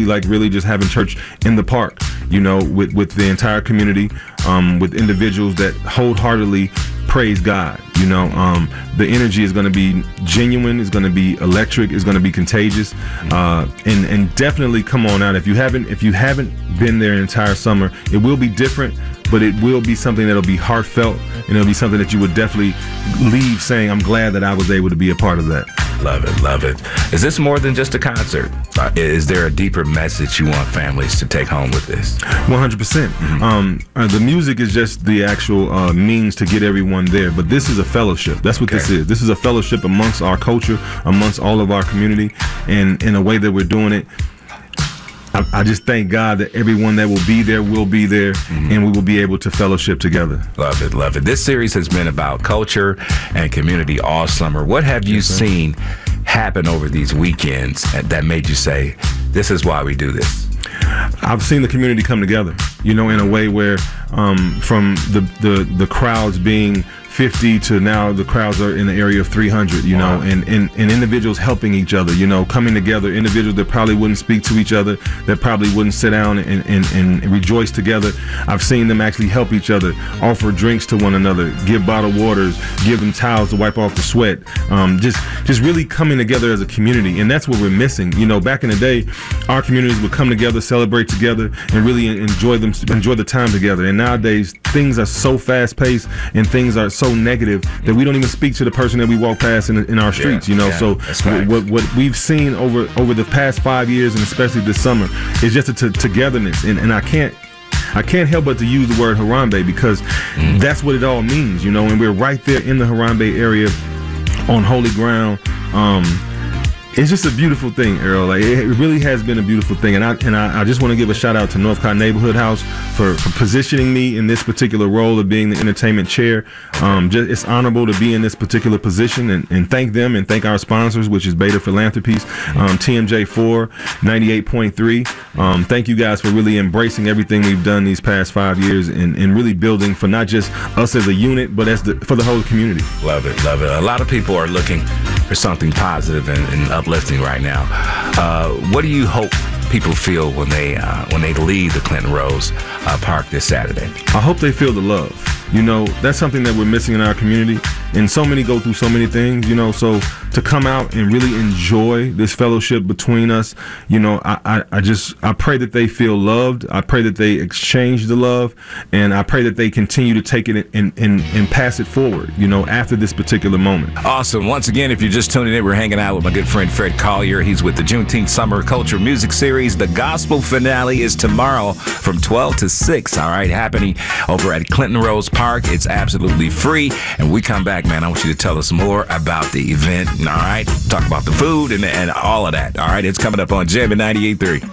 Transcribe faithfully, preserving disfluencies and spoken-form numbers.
like really just having church in the park, you know, with, with the entire community, um, with individuals that wholeheartedly praise God. You know, um, the energy is going to be genuine, it's going to be electric, it's going to be contagious, uh, and and definitely come on out. If you haven't, if you haven't been there an entire summer, it will be different, but it will be something that'll be heartfelt, and it'll be something that you would definitely leave saying, "I'm glad that I was able to be a part of that." Love it, love it. Is this more than just a concert? Uh, is there a deeper message you want families to take home with this? one hundred percent. Mm-hmm. Um, uh, the music is just the actual uh, means to get everyone there, but this is a fellowship. That's what okay. this is. This is a fellowship amongst our culture, amongst all of our community, and in a way that we're doing it, I, I just thank God that everyone that will be there will be there, mm-hmm. and we will be able to fellowship together. Love it, love it. This series has been about culture and community all summer. What have you yes, seen happen over these weekends that made you say, this is why we do this? I've seen the community come together, you know, in a way where um, from the, the, the crowds being fifty to now the crowds are in the area of three hundred, you wow. know, and, and, and individuals helping each other, you know, coming together, individuals that probably wouldn't speak to each other, that probably wouldn't sit down and, and, and rejoice together. I've seen them actually help each other, offer drinks to one another, give bottled waters, give them towels to wipe off the sweat, um, just just really coming together as a community. And that's what we're missing. You know, back in the day, our communities would come together, celebrate together, and really enjoy them, enjoy the time together. And nowadays, things are so fast paced and things are so negative that we don't even speak to the person that we walk past in, in our streets, yeah, you know. Yeah, so right. what what we've seen over over the past five years, and especially this summer, is just a t- togetherness. And and I can't I can't help but to use the word Harambe because mm. that's what it all means, you know. And we're right there in the Harambe area on holy ground. Um, It's just a beautiful thing, Earl. Like, it really has been a beautiful thing, and I and I, I just want to give a shout out to Northcott Neighborhood House for, for positioning me in this particular role of being the entertainment chair. Um, just, it's honorable to be in this particular position, and, and thank them and thank our sponsors, which is Beta Philanthropies, um, T M J four, ninety-eight point three. Um, thank you guys for really embracing everything we've done these past five years and, and really building for not just us as a unit, but as the, for the whole community. Love it, love it. A lot of people are looking for something positive and, and uplifting right now. Uh, what do you hope people feel when they uh, when they leave the Clinton Rose uh, Park this Saturday? I hope they feel the love. You know, that's something that we're missing in our community, and so many go through so many things, you know, so to come out and really enjoy this fellowship between us, you know, I, I, I just, I pray that they feel loved. I pray that they exchange the love, and I pray that they continue to take it and, and, and pass it forward, you know, after this particular moment. Awesome. Once again, if you're just tuning in, we're hanging out with my good friend Fred Collier. He's with the Juneteenth Summer Culture Music Series. The gospel finale is tomorrow from twelve to six, all right, happening over at Clinton Rose Park. It's absolutely free. And we come back, man, I want you to tell us more about the event, all right? Talk about the food and, and all of that, all right? It's coming up on Jammin' ninety-eight point three.